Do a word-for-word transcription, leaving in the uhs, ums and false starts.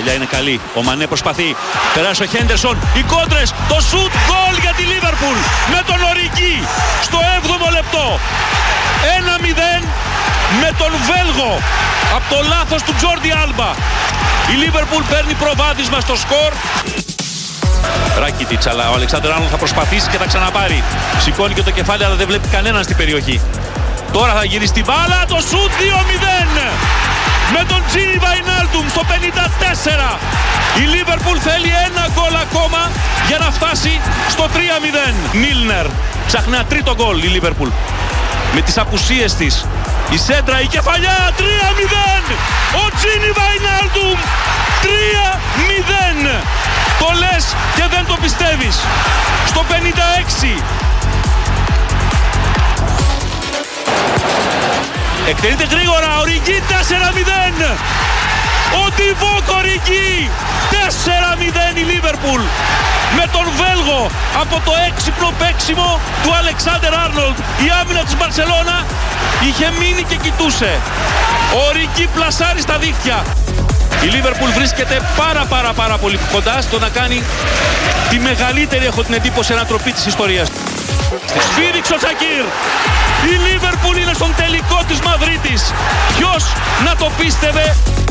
παλιά είναι καλή. Ο Μανέ προσπαθεί. Περάσει ο Χέντερσον. Οι κόντρες. Το σουτ. Γκολ για τη Λίβερπουλ. Με τον Ορigi. Στο έβδομο λεπτό. ένα μηδέν με τον Βέλγο. Από το λάθος του Τζόρντι Άλμπα. Η Λίβερπουλ παίρνει προβάδισμα στο σκορ. Ράκιτιτς, αλλά ο Αλεξάνδερ Άρνολντ θα προσπαθήσει και θα ξαναπάρει. Σηκώνει και το κεφάλι, αλλά δεν βλέπει κανέναν στην περιοχή. Τώρα θα γυρίσει την μπάλα. Το σουτ δύο μηδέν. Με τον Τζίνι Βαϊνάλντουμ στο πενήντα τέσσερα. Η Λίβερπουλ θέλει ένα γκολ ακόμα για να φτάσει στο τρία μηδέν. Μίλνερ ψάχνει ένα τρίτο γκολ η Λίβερπουλ. Με τις απουσίες της. Η σέντρα, η κεφαλιά, τρία μηδέν. Ο Τζίνι Βαϊνάλντουμ, τρία μηδέν. Το λες και δεν το πιστεύεις. Στο πενήντα έξι. Εκτελείται γρήγορα, ο Ορigi, τέσσερα μηδέν. Ο Ντιβόκ Ορigi, τέσσερα μηδέν η Λίβερπουλ. Με τον Βέλγο από το έξυπνο παίξιμο του Αλεξάνδερ Άρνολντ. Η άμυνα της Μπαρσελόνα είχε μείνει και κοιτούσε. Ο Ορigi πλασάρει στα δίχτυα. Η Λίβερπουλ βρίσκεται πάρα πάρα πάρα πολύ κοντά στο να κάνει τη μεγαλύτερη, έχω την εντύπωση, ανατροπή της ιστορίας. Σφύριξε ο Τσακίρ. Η Λίβερπουλ είναι στον τελικό της Μαδρίτης. Ποιος να το πίστευε.